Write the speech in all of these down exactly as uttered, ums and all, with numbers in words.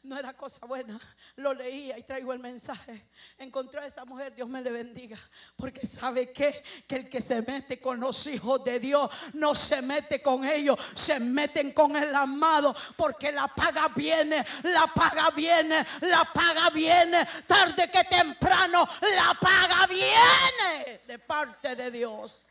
no era cosa buena. Lo leía y traigo el mensaje. Encontré a esa mujer, Dios me le bendiga. Porque sabe qué, que el que se mete con los hijos de Dios no se mete con ellos, se meten con el amado. Porque la paga viene, la paga viene, la paga viene. Tarde que temprano la paga viene de parte de Dios.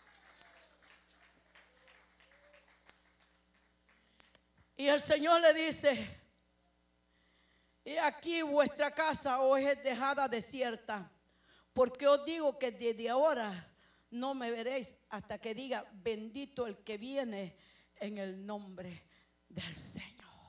Y el Señor le dice: y aquí vuestra casa os es dejada desierta, porque os digo que desde ahora no me veréis hasta que diga: bendito el que viene en el nombre del Señor.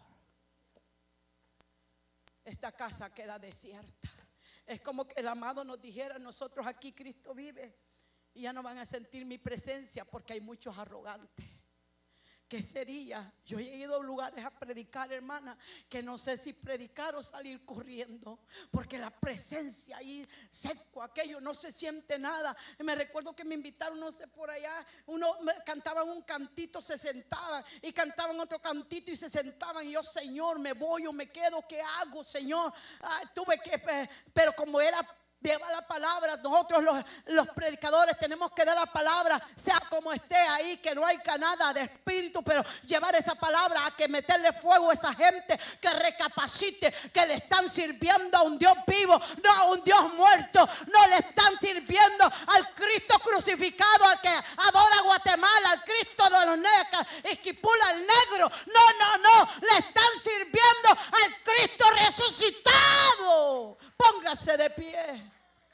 Esta casa queda desierta. Es como que el amado nos dijera: nosotros aquí Cristo vive, y ya no van a sentir mi presencia porque hay muchos arrogantes. ¿Qué sería? Yo he ido a lugares a predicar, hermana, que no sé si predicar o salir corriendo, porque la presencia ahí seco, aquello, no se siente nada. Me recuerdo que me invitaron, no sé, por allá, uno cantaban un cantito, se sentaban, y cantaban otro cantito y se sentaban. Y yo: Señor, me voy o me quedo, ¿qué hago, Señor? Ah, tuve que, pero como era lleva la palabra, nosotros los, los predicadores tenemos que dar la palabra, sea como esté ahí, que no haya nada de espíritu, pero llevar esa palabra, a que meterle fuego a esa gente, que recapacite, que le están sirviendo a un Dios vivo, no a un Dios muerto. No le están sirviendo al Cristo crucificado, al que adora Guatemala, al Cristo de los negros, Esquipula al negro. No, no, no, le están sirviendo al Cristo resucitado. Póngase de pie.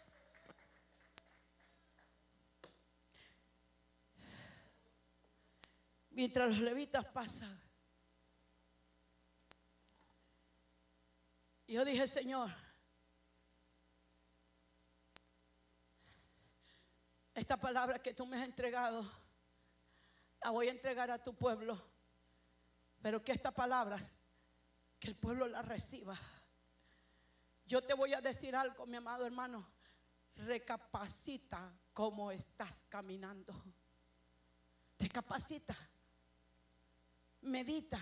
Mientras los levitas pasan, yo dije: Señor, esta palabra que tú me has entregado, la voy a entregar a tu pueblo, pero que esta palabra, que el pueblo la reciba. Yo te voy a decir algo, mi amado hermano: recapacita cómo estás caminando. Recapacita. Medita.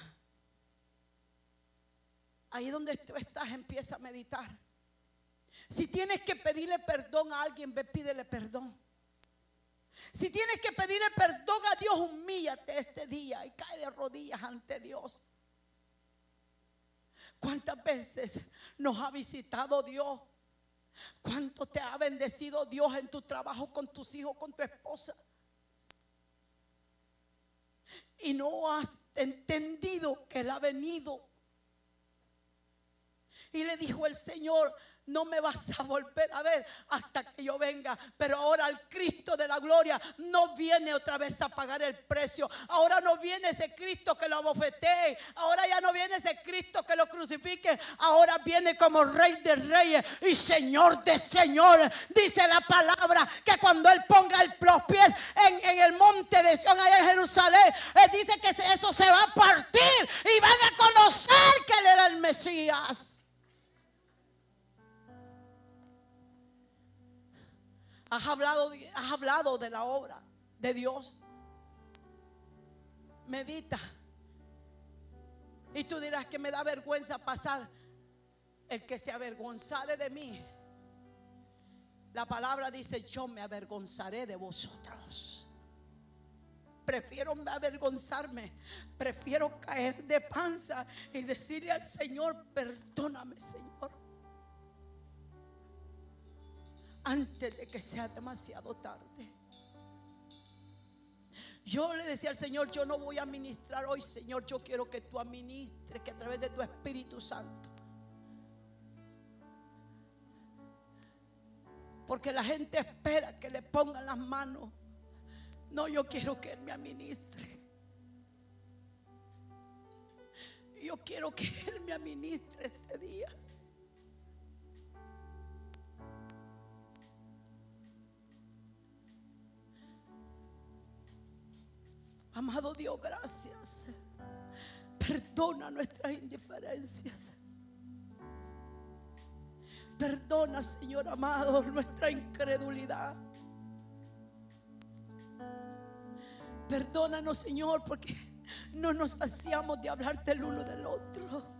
Ahí donde tú estás, empieza a meditar. Si tienes que pedirle perdón a alguien, ve, pídele perdón. Si tienes que pedirle perdón a Dios, humíllate este día y cae de rodillas ante Dios. ¿Cuántas veces nos ha visitado Dios? ¿Cuánto te ha bendecido Dios en tu trabajo, con tus hijos, con tu esposa? Y no has entendido que Él ha venido. Y le dijo el Señor: no me vas a volver a ver hasta que yo venga. Pero ahora el Cristo de la gloria no viene otra vez a pagar el precio. Ahora no viene ese Cristo que lo abofetee. Ahora ya no viene ese Cristo que lo crucifique. Ahora viene como Rey de reyes y Señor de señores. Dice la palabra que cuando Él ponga el, los pies en, en el monte de Sion, allá en Jerusalén, Él dice que eso se va a partir y van a conocer que Él era el Mesías. Has hablado, has hablado de la obra de Dios. Medita. Y tú dirás: que me da vergüenza pasar. El que se avergonzare de mí, la palabra dice: yo me avergonzaré de vosotros. Prefiero avergonzarme, prefiero caer de panza y decirle al Señor: perdóname, Señor, antes de que sea demasiado tarde. Yo le decía al Señor: yo no voy a ministrar hoy, Señor, yo quiero que tú administres, que a través de tu Espíritu Santo. Porque la gente espera que le pongan las manos. No, yo quiero que Él me administre. Yo quiero que Él me administre este día. Amado Dios, gracias. Perdona nuestras indiferencias. Perdona, Señor amado, nuestra incredulidad. Perdónanos, Señor, porque no nos hacíamos de hablarte el uno del otro.